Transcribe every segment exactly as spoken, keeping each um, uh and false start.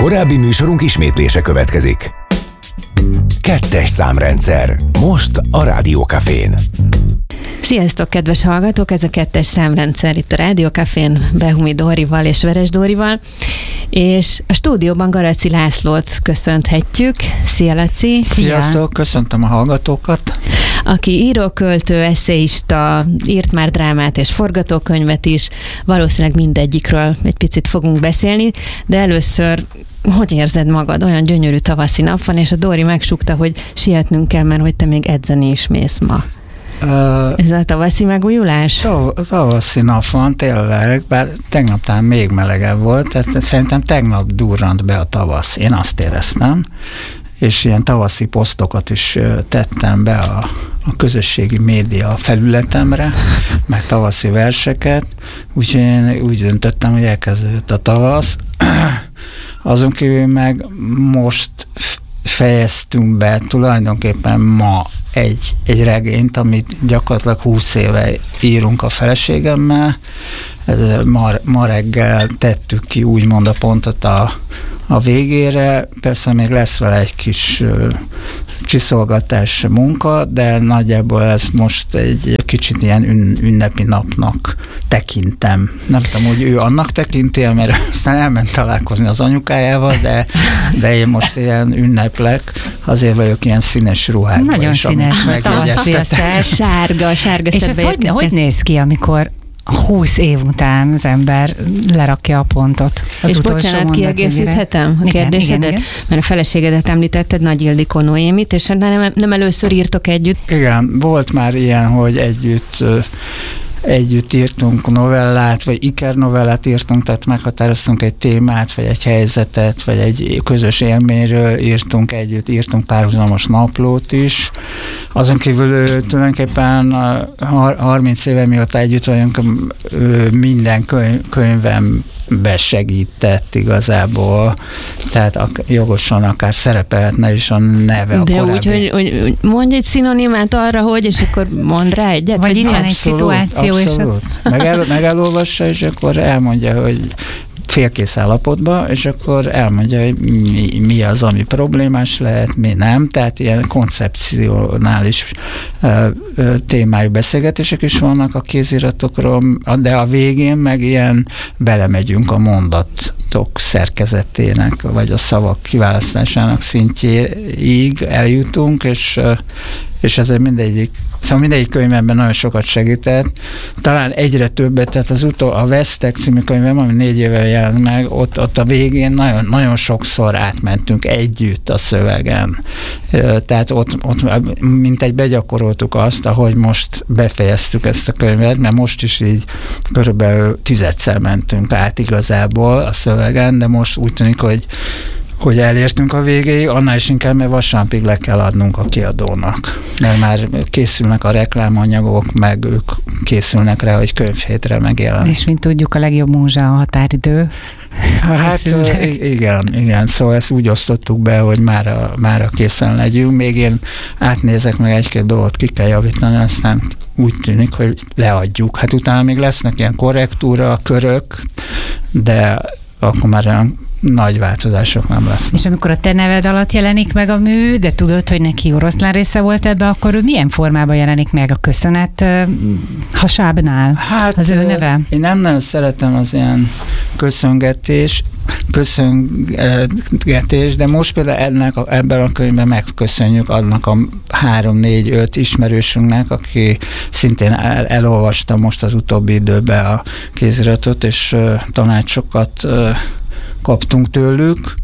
Korábbi műsorunk ismétlése következik. Kettes számrendszer. Most a Rádió Cafén. Sziasztok, kedves hallgatók! Ez a kettes számrendszer itt a Rádió Cafén Behumi Dórival és Veres Dórival, és a stúdióban Garaci Lászlót köszönthetjük. Szia, Laci! Sziasztok, köszöntöm a hallgatókat! Aki író, költő, esszéista, írt már drámát és forgatókönyvet is, valószínűleg mindegyikről egy picit fogunk beszélni, de először hogy érzed magad? Olyan gyönyörű tavaszi nap van, és a Dóri megsúgta, hogy sietnünk kell, mert hogy te még edzeni is mész ma. Uh, Ez a tavaszi megújulás? Tav- tavaszi nap van, tényleg, bár tegnap talán még melegebb volt, tehát szerintem tegnap durrant be a tavasz, én azt éreztem, és ilyen tavaszi posztokat is tettem be a, a közösségi média felületemre, meg tavaszi verseket, úgyhogy én úgy döntöttem, hogy elkezdődött a tavasz. Azon kívül meg most fejeztünk be tulajdonképpen ma egy, egy regényt, amit gyakorlatilag húsz éve írunk a feleségemmel. Ez ma, ma reggel tettük ki úgymond a pontot a, a végére. Persze még lesz vele egy kis uh, csiszolgatás munka, de nagyjából ez most egy kicsit ilyen ün, ünnepi napnak tekintem. Nem tudom, hogy ő annak tekinti, mert aztán elment találkozni az anyukájával, de, de én most ilyen ünneplek, azért vagyok ilyen színes ruhában. Nagyon is, színes, megjegyeztetek. Sárga, sárga és ez hogy, hogy néz ki, amikor húsz év után az ember lerakja a pontot az és utolsó bocsánat, kiegészíthetem a igen, kérdésedet? igen, igen. Mert a feleségedet említetted, Nagy Ildikó Noémit, és nem, nem először írtok együtt. Igen, volt már ilyen, hogy együtt együtt írtunk novellát, vagy ikernovellát írtunk, tehát meghatároztunk egy témát, vagy egy helyzetet, vagy egy közös élményről írtunk együtt, írtunk párhuzamos naplót is. Azon kívül tulajdonképpen harminc éve mióta együtt vagyunk, minden könyv, könyvem besegített igazából, tehát ak- jogosan akár szerepelhetne is a neve a de korábbi. úgy, hogy, hogy mondj egy szinonimát arra, hogy, és akkor mondd rá egyet. Vagy itt van egy szituáció. Abszolút. És Meg el, megelolvassa, és akkor elmondja, hogy félkész állapotban, és akkor elmondja, hogy mi, mi az, ami problémás lehet, mi nem. Tehát ilyen koncepcionális uh, uh, témájú beszélgetések is vannak a kéziratokról, de a végén meg ilyen belemegyünk a mondatok szerkezetének, vagy a szavak kiválasztásának szintjéig eljutunk, és uh, és ezért mindegyik, szóval mindegyik könyvemben nagyon sokat segített. Talán egyre többet, tehát az utol, a Vesztek című könyvem, ami négy éve jelent meg, ott, ott a végén nagyon, nagyon sokszor átmentünk együtt a szövegen. Tehát ott, ott mintegy begyakoroltuk azt, ahogy most befejeztük ezt a könyvet, mert most is így körülbelül tizedszer mentünk át igazából a szövegen, de most úgy tűnik, hogy hogy elértünk a végéig, annál is inkább, mert vasárnapig le kell adnunk a kiadónak. Mert már készülnek a reklámanyagok, meg ők készülnek rá, hogy könyvhétre megjelenik. És mint tudjuk, a legjobb múzsa a határidő. Hát igen, igen, szóval ezt úgy osztottuk be, hogy már a, már a készen legyünk. Még én átnézek meg egy-két dolgot, ki kell javítani, aztán úgy tűnik, hogy leadjuk. Hát utána még lesznek ilyen korrektúra, körök, de akkor már olyan nagy változások nem lesznek. És amikor a te neved alatt jelenik meg a mű, de tudod, hogy neki oroszlán része volt ebbe, akkor milyen formában jelenik meg a köszönet uh, hasábnál hát, az ő neve? Én nem nagyon szeretem az ilyen köszöngetés, köszöngetés, de most például ennek a, ebben a könyvben megköszönjük annak a három, négy, öt ismerősünknek, aki szintén el, elolvasta most az utóbbi időben a kéziratot, és uh, tanácsokat uh, kaptunk tőlük.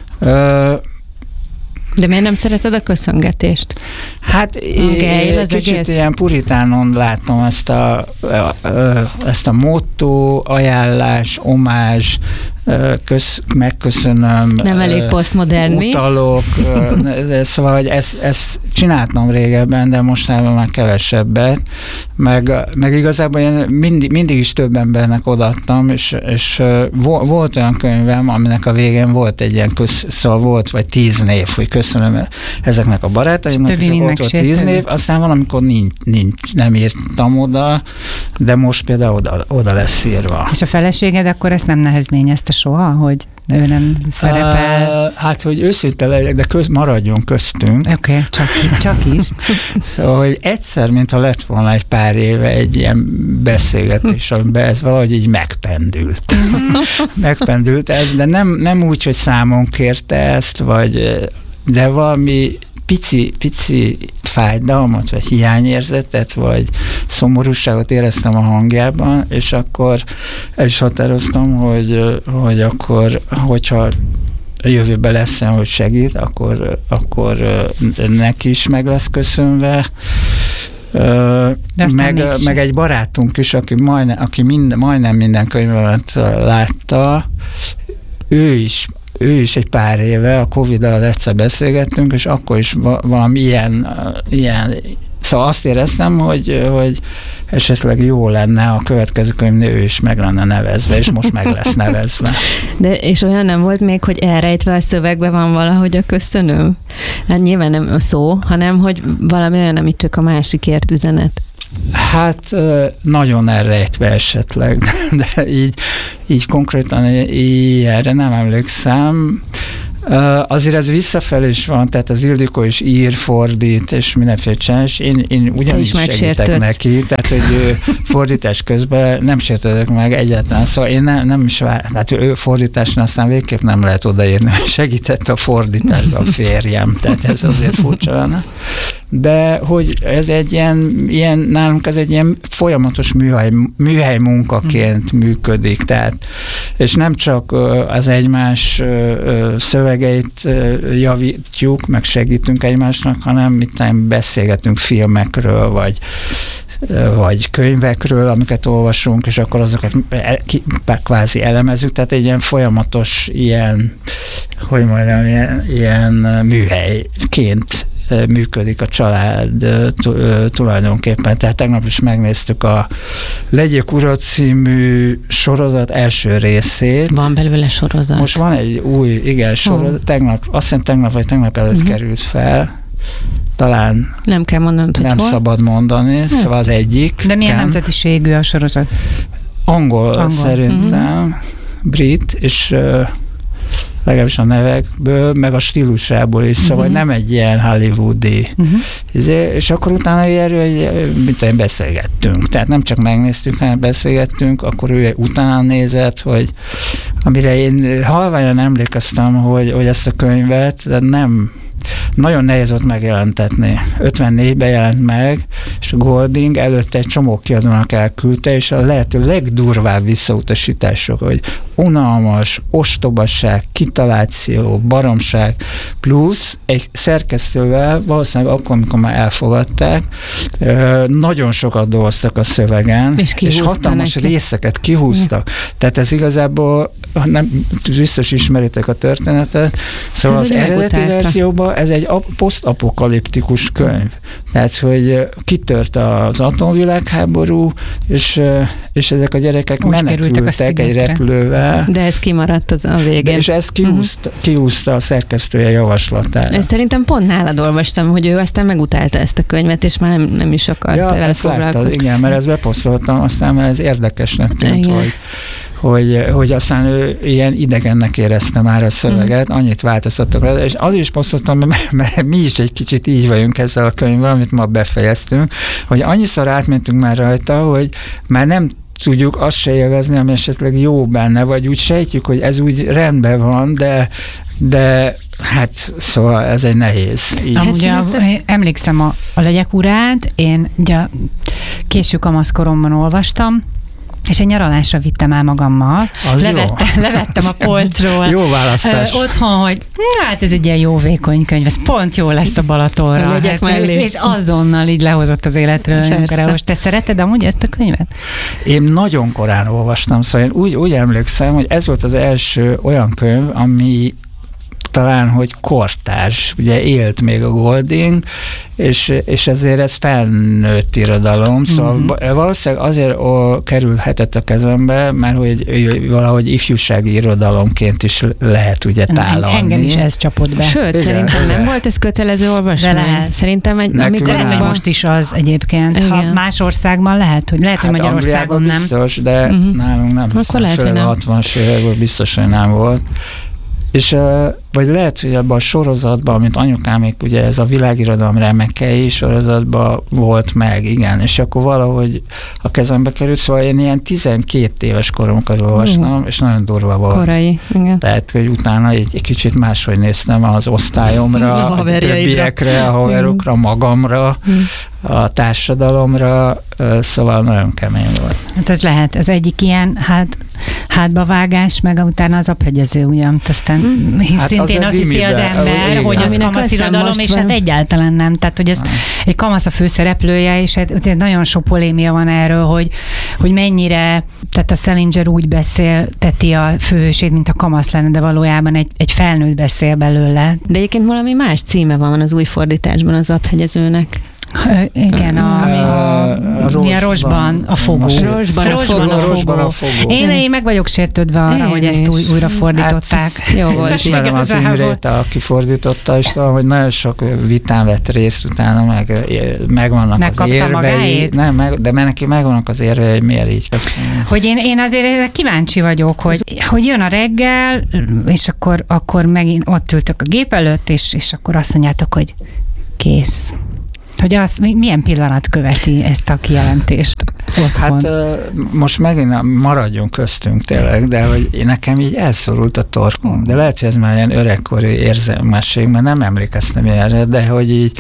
De miért nem szereted a köszöngetést? Hát Geil, én kicsit egész? Ilyen puritánon látom ezt a, ezt a motto, ajánlás, omázs, kösz, megköszönöm. Nem elég posztmodern, mi? Utalok. Szóval, hogy ezt, ezt csináltam régebben, de mostában már kevesebbet. Meg, meg igazából én mindig, mindig is több embernek odaadtam, és, és volt olyan könyvem, aminek a végén volt egy ilyen, kösz, szóval volt vagy tíz név, hogy köszönöm ezeknek a barátaimnak, és volt ott tíz név, aztán valamikor nincs, nincs, nem írtam oda, de most például oda, oda lesz írva. És a feleséged akkor ezt nem nehezményezte soha, hogy ő nem szerepel? Uh, hát, hogy őszinte legyek, de köz, maradjon köztünk. Oké, okay, csak, csak is. Szóval, hogy egyszer, mintha lett volna egy pár éve egy ilyen beszélgetés, amiben ez valahogy így megpendült. megpendült ez, de nem, nem úgy, hogy számon kérte ezt, vagy, de valami pici, pici fájdalmat, vagy hiányérzetet, vagy szomorúságot éreztem a hangjában, és akkor el is határoztam, hogy, hogy akkor, hogyha a jövőben lesz olyan, hogy segít, akkor, akkor neki is meg lesz köszönve. Meg, meg egy barátunk is, aki, majdnem, aki minden, majdnem minden könyvemet látta, ő is ő is egy pár éve, a Covid alatt egyszer beszélgettünk, és akkor is valami ilyen, ilyen szóval azt éreztem, hogy, hogy esetleg jó lenne a következő könyvnél ő is meg lenne nevezve, és most meg lesz nevezve. De és olyan nem volt még, hogy elrejtve a szövegben van valahogy a köszönöm? Hát nyilván nem a szó, hanem hogy valami olyan, amit csak a másikért üzenet. Hát nagyon elrejtve esetleg, de így, így konkrétan így erre nem emlékszem. Azért ez visszafelé is van, tehát az Ildikó is ír, fordít, és mindenféle csinál, és én, én ugyanis segítek neki, tehát hogy ő fordítás közben nem sértődök meg egyáltalán, szóval én nem, nem is vár, tehát ő fordításnál aztán végképp nem lehet odaírni, hogy segített a fordításban a férjem, tehát ez azért furcsa lenne. De hogy ez egy ilyen, ilyen, nálunk ez egy ilyen folyamatos műhely, műhely munkaként működik, tehát, és nem csak az egymás szövegeit javítjuk, meg segítünk egymásnak, hanem mit beszélgetünk filmekről, vagy vagy könyvekről, amiket olvasunk, és akkor azokat kvázi elemezzük, tehát egy ilyen folyamatos ilyen, hogy mondjam, ilyen, ilyen műhelyként működik a család tulajdonképpen. Tehát tegnap is megnéztük a Legyek Ura című sorozat első részét. Van belőle sorozat. Most van egy új, igen, sorozat. Oh. Tegnap, azt hiszem tegnap vagy tegnap előtt uh-huh. került fel. Talán nem kell mondanod, hogy nem hol? szabad mondani, hmm. szóval az egyik. De milyen nemzetiségű a sorozat? Angol, Angol. szerintem, uh-huh. brit, és uh, legalábbis a nevekből, meg a stílusából is, szóval uh-huh. nem egy ilyen hollywoodi. Uh-huh. És akkor utána erről, hogy mint beszélgettünk. Tehát nem csak megnéztük, hanem beszélgettünk, akkor ő utána nézett, hogy amire én halványan emlékeztem, hogy, hogy ezt a könyvet, de nem nagyon nehéz volt megjelentetni. ötvennégyben jelent meg, és a Golding előtte egy csomó kiadónak elküldte, és a lehető legdurvább visszautasítások, hogy unalmas, ostobasság, kitaláció, baromság, plusz egy szerkesztővel, valószínűleg akkor, amikor már elfogadták, nagyon sokat dolgoztak a szövegen, és, és hatalmas neki. részeket kihúztak. Tehát ez igazából, nem, biztos ismeritek a történetet, szóval ez az eredeti verzióban ez egy posztapokaliptikus könyv. Tehát, hogy kitört az atomvilágháború, és, és ezek a gyerekek úgy menekültek egy repülővel. De ez kimaradt az a végén. De és ez kiúzta, uh-huh. kiúzta a szerkesztője javaslatára. Ezt szerintem pont nálad olvastam, hogy ő aztán megutálta ezt a könyvet, és már nem, nem is akart ja, vele ezt foglalkozni. Láttad, igen, mert ezt beposztoltam, aztán mert ez érdekesnek tűnt, igen. hogy Hogy, hogy aztán ő ilyen idegennek érezte már a szöveget, mm. annyit változtattak rá, és az is posztoltam, mert, mert mi is egy kicsit így vagyunk ezzel a könyvvel, amit ma befejeztünk, hogy annyiszor átmentünk már rajta, hogy már nem tudjuk azt se élvezni, ami esetleg jó benne, vagy úgy sejtjük, hogy ez úgy rendben van, de, de hát szóval ez egy nehéz. Így. Amúgy a, emlékszem a, a Legyek Urát, én ugye késő kamaszkoromban olvastam, és egy nyaralásra vittem el magammal. Levettem, levettem a polcról. Jó választás. Ö, otthon, hogy hát ez egy ilyen jó vékony könyv, ez pont jó lesz a Balatonra. Hát, és, és azonnal így lehozott az életről. Most te szereted amúgy ezt a könyvet? Én nagyon korán olvastam, szóval én úgy, úgy emlékszem, hogy ez volt az első olyan könyv, ami talán, hogy kortárs, ugye élt még a Golding, és, és ezért ez felnőtt irodalom, szóval mm-hmm. valószínűleg azért ó, kerülhetett a kezembe, mert hogy valahogy ifjúsági irodalomként is lehet ugye tálalni. Engem is ez csapott be. Sőt, igen, szerintem igen. nem volt ez kötelező olvasmány. De lehet. Szerintem egy, amikor lehet, hogy most is az egyébként. Igen. Ha más országban lehet, hogy lehet, hát hogy Magyarországon nem. Biztos, de uh-huh. nálunk nem. Akkor lehet, hogy nem. hatvanas évekből biztos, hogy nem volt. És vagy lehet, hogy abban a sorozatban, amit anyukámék, ugye ez a világirodalom remekei sorozatban volt meg, igen, és akkor valahogy a kezembe került, szóval én ilyen tizenkét éves koromkor olvastam, uh, és nagyon durva volt. Korai, igen. Tehát, hogy utána egy, egy kicsit máshogy néztem az osztályomra, a, a többiekre, a haverokra, magamra, a társadalomra, szóval nagyon kemény volt. Hát ez lehet, ez egyik ilyen hát, hátbavágás, meg utána az aphegyező, ugyan, aztán hmm. hát szintén azt hiszi az ember, hogy az kamasz'irodalom, és hát egyáltalán nem. Tehát, hogy ez ah. egy kamasz a főszereplője, és hát, nagyon sok polémia van erről, hogy, hogy mennyire, tehát a Salinger úgy beszél, teti a főhősét, mint a kamasz lenne, de valójában egy, egy felnőtt beszél belőle. De egyébként valami más címe van az új fordításban az aphegyezőnek. Igen, a, a, a, a, mi a Rosban a fogó. Rosban a fogó. A Rosban a fogó. Én, én meg vagyok sértődve arra, én hogy is. Ezt új, újra fordították. Hát, jó volt. Ismerem az Imrét, aki fordította, és hogy nagyon sok vitán vett részt utána, meg, megvannak Megkapta az érvei. Magáét? Nem, meg, de neki megvannak az érvei, hogy miért így köszönöm. Hogy én, én azért kíváncsi vagyok, hogy, hogy jön a reggel, és akkor, akkor megint ott ültök a gép előtt, és, és akkor azt mondjátok, hogy kész. Hogy az, milyen pillanat követi ezt a kijelentést otthon? Hát most megint maradjon köztünk tényleg, de hogy nekem így elszorult a torkom. De lehet, hogy ez már ilyen öregkori érzelmesség, mert nem emlékeztem erre, de hogy így